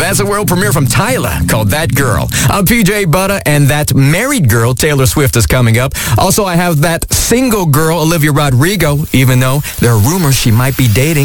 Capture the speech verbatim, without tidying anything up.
That's a world premiere from Tyler called That Girl. I'm P J Butter, and that married girl, Taylor Swift, is coming up. Also, I have that single girl, Olivia Rodrigo, even though there are rumors she might be dating